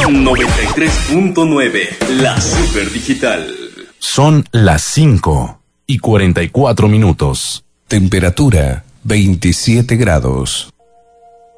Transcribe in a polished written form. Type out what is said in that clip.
93.9, la super digital. Son las 5:44. Temperatura 27 grados.